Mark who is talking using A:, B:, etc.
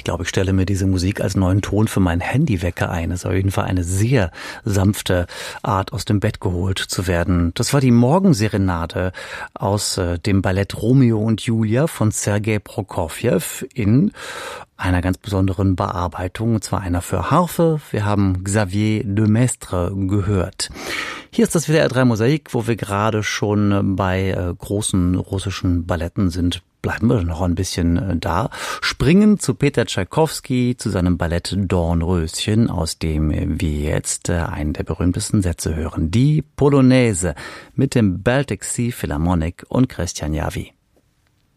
A: Ich glaube, ich stelle mir diese Musik als neuen Ton für meinen Handywecker ein. Es ist auf jeden Fall eine sehr sanfte Art, aus dem Bett geholt zu werden. Das war die Morgenserenade aus dem Ballett Romeo und Julia von Sergei Prokofjew in einer ganz besonderen Bearbeitung, und zwar einer für Harfe. Wir haben Xavier de Maistre gehört. Hier ist das WDR 3 Mosaik, wo wir gerade schon bei großen russischen Balletten sind. Bleiben wir noch ein bisschen da. Springen zu Peter Tschaikowski, zu seinem Ballett Dornröschen, aus dem wir jetzt einen der berühmtesten Sätze hören. Die Polonaise mit dem Baltic Sea Philharmonic und Christian Javi.